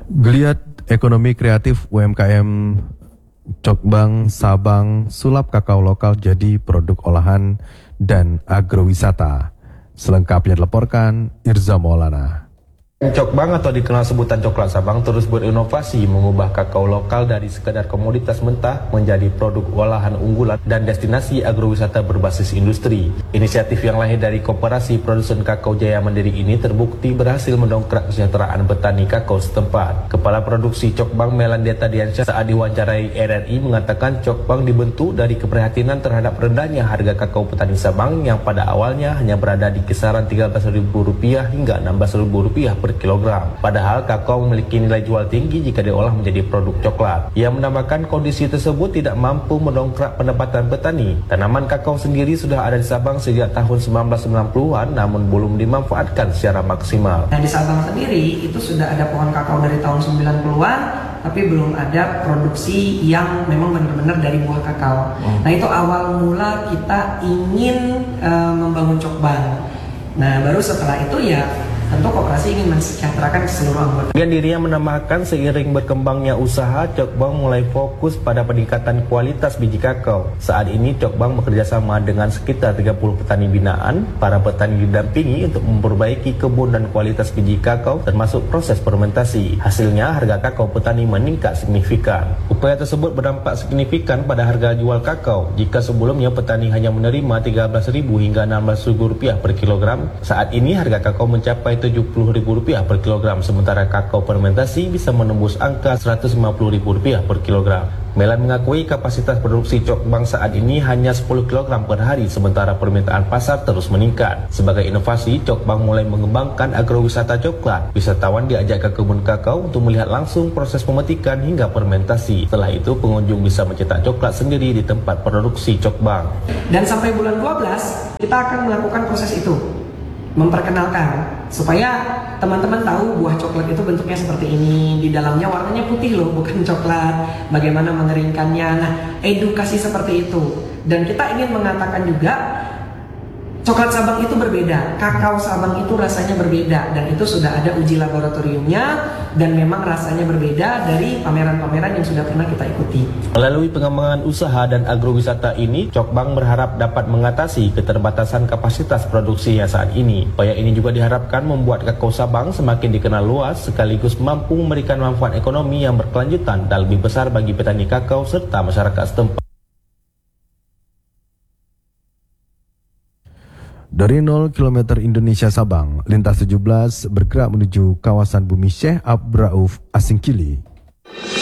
Geliat ekonomi kreatif UMKM Cokbang Sabang sulap kakao lokal jadi produk olahan dan agrowisata. Selengkapnya dilaporkan Irza Maulana. Cokbang atau dikenal sebutan coklat Sabang terus berinovasi mengubah kakao lokal dari sekadar komoditas mentah menjadi produk olahan unggulan dan destinasi agrowisata berbasis industri. Inisiatif yang lahir dari Koperasi Produsen Kakao Jaya Mandiri ini terbukti berhasil mendongkrak kesejahteraan petani kakao setempat. Kepala Produksi Cokbang Melandeta Diansyah saat diwawancarai RRI mengatakan Cokbang dibentuk dari keprihatinan terhadap rendahnya harga kakao petani Sabang yang pada awalnya hanya berada di kisaran Rp13.000 hingga Rp16.000 per kilogram. Padahal kakao memiliki nilai jual tinggi jika diolah menjadi produk coklat. Ia menambahkan kondisi tersebut tidak mampu mendongkrak pendapatan petani. Tanaman kakao sendiri sudah ada di Sabang sejak tahun 1990-an namun belum dimanfaatkan secara maksimal. Nah, di Sabang sendiri itu sudah ada pohon kakao dari tahun 90-an tapi belum ada produksi yang memang benar-benar dari buah kakao. Nah, itu awal mula kita ingin membangun Cokbang. Nah, baru setelah itu ya tentu koperasi ingin mensejahterakan seluruh anggota. Dan dirinya menambahkan seiring berkembangnya usaha, Cokbang mulai fokus pada peningkatan kualitas biji kakao. Saat ini Cokbang bekerjasama dengan sekitar 30 petani binaan. Para petani didampingi untuk memperbaiki kebun dan kualitas biji kakao termasuk proses fermentasi. Hasilnya harga kakao petani meningkat signifikan. Upaya tersebut berdampak signifikan pada harga jual kakao. Jika sebelumnya petani hanya menerima Rp13.000 hingga Rp16.000 per kilogram, saat ini harga kakao mencapai Rp70.000 per kilogram, sementara kakao fermentasi bisa menembus angka Rp150.000 per kilogram. Melan mengakui kapasitas produksi Cokbang saat ini hanya 10 kg per hari, sementara permintaan pasar terus meningkat. Sebagai inovasi, Cokbang mulai mengembangkan agrowisata coklat. Wisatawan diajak ke kebun kakao untuk melihat langsung proses pemetikan hingga fermentasi. Setelah itu, pengunjung bisa mencetak coklat sendiri di tempat produksi Cokbang. Dan sampai bulan 12, kita akan melakukan proses itu. Memperkenalkan supaya teman-teman tahu buah coklat itu bentuknya seperti ini, di dalamnya warnanya putih loh, bukan coklat, bagaimana mengeringkannya. Nah, edukasi seperti itu. Dan kita ingin mengatakan juga coklat Sabang itu berbeda, kakao Sabang itu rasanya berbeda, dan itu sudah ada uji laboratoriumnya dan memang rasanya berbeda dari pameran-pameran yang sudah pernah kita ikuti. Melalui pengembangan usaha dan agrowisata ini, Cokbang berharap dapat mengatasi keterbatasan kapasitas produksinya saat ini. Upaya ini juga diharapkan membuat kakao Sabang semakin dikenal luas sekaligus mampu memberikan manfaat ekonomi yang berkelanjutan dan lebih besar bagi petani kakao serta masyarakat setempat. Dari 0 km Indonesia Sabang, lintas 17 bergerak menuju kawasan Bumi Syekh Abd Rauf Asingkili.